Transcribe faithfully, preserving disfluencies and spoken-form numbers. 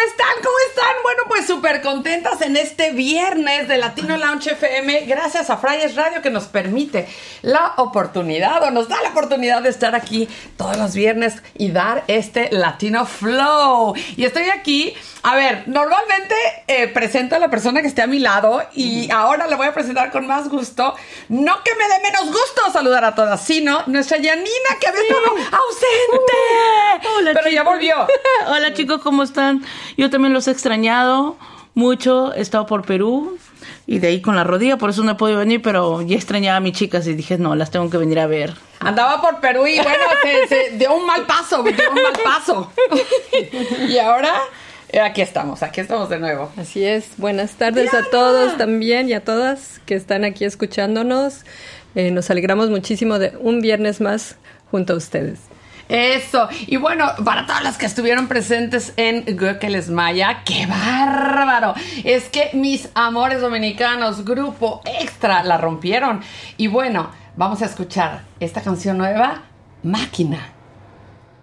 están? ¿Cómo están? Bueno, pues súper contentas en este viernes de Latino Lounge F M, gracias a Fridays Radio que nos permite la oportunidad o nos da la oportunidad de estar aquí todos los viernes y dar este Latino Flow. Y estoy aquí, a ver, normalmente eh, presento a la persona que esté a mi lado y ahora le voy a presentar con más gusto. No que me dé menos gusto saludar a todas, sino nuestra Janina que había estado ausente. Uh, hola, pero chicos. ya volvió. Hola chicos, ¿cómo están? Yo también los he extrañado mucho, he estado por Perú y de ahí con la rodilla, por eso no he podido venir, pero ya extrañaba a mis chicas y dije, no, las tengo que venir a ver. Andaba por Perú y bueno, se, se dio un mal paso, dio un mal paso. Y ahora, aquí estamos, aquí estamos de nuevo. Así es, buenas tardes Diana. A todos también y a todas que están aquí escuchándonos. Eh, nos alegramos muchísimo de un viernes más junto a ustedes. Eso, y bueno, para todas las que estuvieron presentes en Gökeles Maya, ¡qué bárbaro! Es que mis amores dominicanos, Grupo Extra, la rompieron. Y bueno, vamos a escuchar esta canción nueva, Máquina.